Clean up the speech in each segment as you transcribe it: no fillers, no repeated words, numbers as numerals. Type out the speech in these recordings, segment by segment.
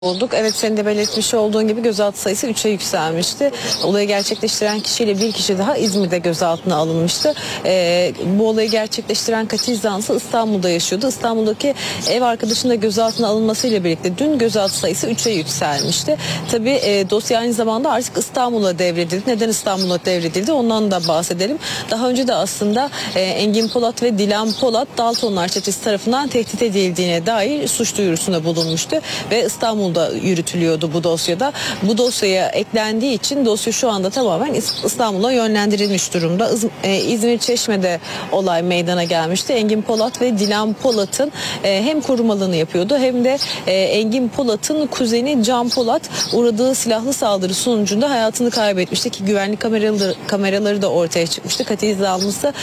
olduk. Evet, senin de belirtmiş olduğun gibi gözaltı sayısı 3'e yükselmişti. Olayı gerçekleştiren kişiyle bir kişi daha İzmir'de gözaltına alınmıştı. Bu olayı gerçekleştiren katil zanlısı İstanbul'da yaşıyordu. İstanbul'daki ev arkadaşının da gözaltına alınmasıyla birlikte dün gözaltı sayısı 3'e yükselmişti. Tabii dosya aynı zamanda artık İstanbul'a devredildi. Neden İstanbul'a devredildi? Ondan da bahsedelim. Daha önce de aslında Engin Polat ve Dilan Polat Daltonlar çetesi tarafından tehdit edildiğine dair suç duyurusunda bulunmuştu ve İstanbul'da yürütülüyordu bu dosyada. Bu dosyaya eklendiği için dosya şu anda tamamen İstanbul'a yönlendirilmiş durumda. İzmir Çeşme'de olay meydana gelmişti. Engin Polat ve Dilan Polat'ın hem korumalığını yapıyordu hem de Engin Polat'ın kuzeni Can Polat uğradığı silahlı saldırı sonucunda hayatını kaybetmişti ki güvenlik kameraları da ortaya çıkmıştı. Katil zanlısı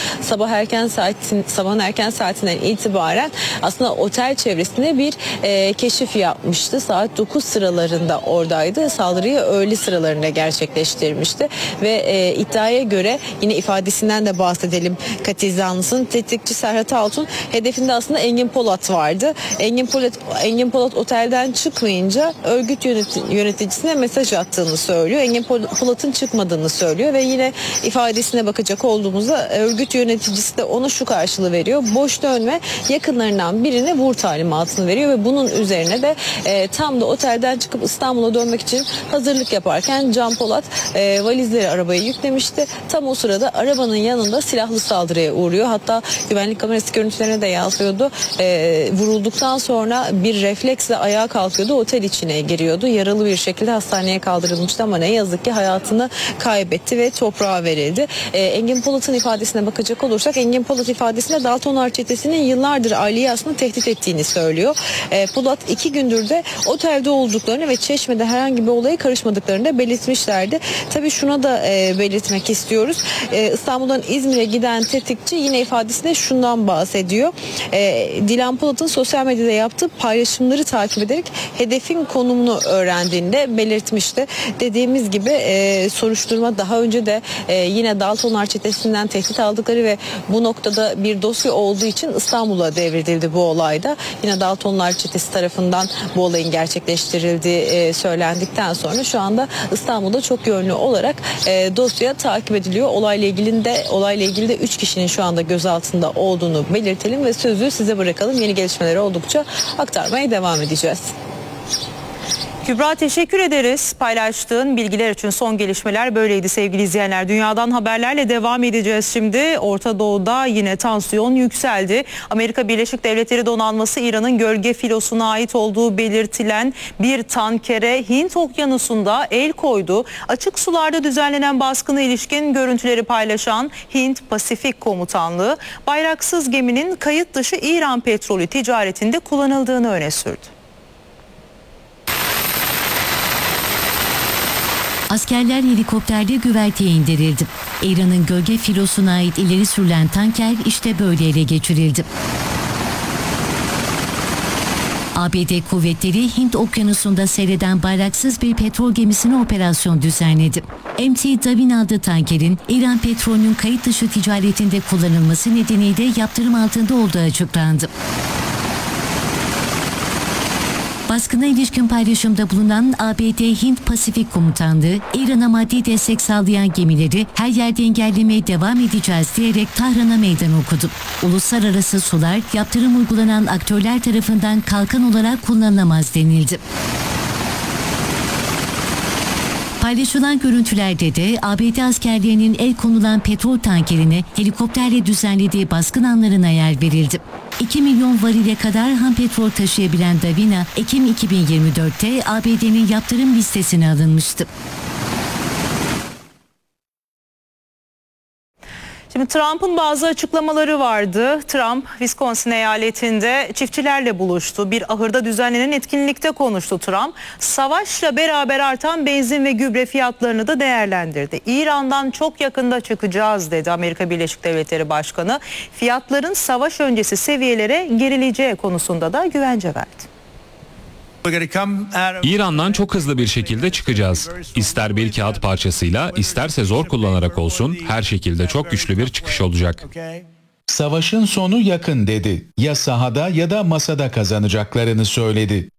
sabahın erken saatinden itibaren aslında otel çevresinde bir keşif yapmıştı. Saat 9 sıralarında oradaydı. Saldırıyı öğle sıralarında gerçekleştirmişti ve iddiaya göre yine ifadesinden de bahsedelim. Katil zanlısının tetikçi Serhat Altun hedefinde aslında Engin Polat vardı. Engin Polat otelden çıkmayınca örgüt yöneticisine mesaj attığını söylüyor. Engin Polat'ın çıkmadığını söylüyor ve yine ifadesine bakacak olduğumuzda örgüt yöneticisi de ona şu karşılığı veriyor. Boş dönme, yakınlarından birine vur talimatını veriyor ve bunun üzerine de tam da otelden çıkıp İstanbul'a dönmek için hazırlık yaparken Can Polat valizleri arabaya yüklemişti. Tam o sırada arabanın yanında silahlı saldırıya uğruyor. Hatta güvenlik kamerası görüntülerine de yansıyordu. Vurulduktan sonra bir refleksle ayağa kalkıyordu. Otel içine giriyordu. Yaralı bir şekilde hastaneye kaldırılmıştı ama ne yazık ki hayatını kaybetti ve toprağa verildi. Engin Polat'ın ifadesine bakacak olursak Engin Polat ifadesinde Daltonlar çetesinin yıllardır aileyi aslında tehdit ettiğini söylüyor. Polat 2 gündür de otelde olduklarını ve Çeşme'de herhangi bir olaya karışmadıklarını da belirtmişlerdi. Tabii şuna da belirtmek istiyoruz. İstanbul'dan İzmir'e giden tetikçi yine ifadesinde şundan bahsediyor. Dilan Polat'ın sosyal medyada yaptığı paylaşımları takip ederek hedefin konumunu öğrendiğini de belirtmişti. Dediğimiz gibi soruşturma daha önce de yine Daltonlar çetesinden tehdit aldıkları ve bu noktada bir dosya olduğu için İstanbul'a devredildi bu olayda. Yine Daltonlar çetesi tarafından bu olayın gerçekleştirildiği söylendikten sonra şu anda İstanbul'da çok yönlü olarak dosya takip ediliyor. Olayla ilgili de 3 kişinin şu anda gözaltında olduğunu belirtelim ve sözü size bırakalım. Yeni gelişmeleri oldukça aktarmaya devam edeceğiz. Kübra, teşekkür ederiz. Paylaştığın bilgiler için son gelişmeler böyleydi sevgili izleyenler. Dünyadan haberlerle devam edeceğiz şimdi. Orta Doğu'da yine tansiyon yükseldi. Amerika Birleşik Devletleri donanması İran'ın gölge filosuna ait olduğu belirtilen bir tankere Hint Okyanusu'nda el koydu. Açık sularda düzenlenen baskına ilişkin görüntüleri paylaşan Hint Pasifik Komutanlığı bayraksız geminin kayıt dışı İran petrolü ticaretinde kullanıldığını öne sürdü. Askerler helikopterde güverteye indirildi. İran'ın gölge filosuna ait ileri sürülen tanker işte böyle ele geçirildi. ABD kuvvetleri Hint Okyanusu'nda seyreden bayraksız bir petrol gemisine operasyon düzenledi. MT Davin adlı tankerin İran petrolünün kayıt dışı ticaretinde kullanılması nedeniyle yaptırım altında olduğu açıklandı. Baskına ilişkin paylaşımda bulunan ABD Hint Pasifik Komutanlığı, İran'a maddi destek sağlayan gemileri her yerde engellemeye devam edeceğiz diyerek Tahran'a meydan okudu. Uluslararası sular yaptırım uygulanan aktörler tarafından kalkan olarak kullanılamaz denildi. Paylaşılan görüntülerde de ABD askerlerinin el konulan petrol tankerine helikopterle düzenlediği baskın anlarına yer verildi. 2 milyon varile kadar ham petrol taşıyabilen Davina, Ekim 2024'te ABD'nin yaptırım listesine alınmıştı. Şimdi Trump'ın bazı açıklamaları vardı. Trump, Wisconsin eyaletinde çiftçilerle buluştu. Bir ahırda düzenlenen etkinlikte konuştu Trump. Savaşla beraber artan benzin ve gübre fiyatlarını da değerlendirdi. İran'dan çok yakında çıkacağız dedi Amerika Birleşik Devletleri Başkanı. Fiyatların savaş öncesi seviyelere gerileceği konusunda da güvence verdi. İran'dan çok hızlı bir şekilde çıkacağız. İster bir kağıt parçasıyla, isterse zor kullanarak olsun, her şekilde çok güçlü bir çıkış olacak. Savaşın sonu yakın dedi. Ya sahada ya da masada kazanacaklarını söyledi.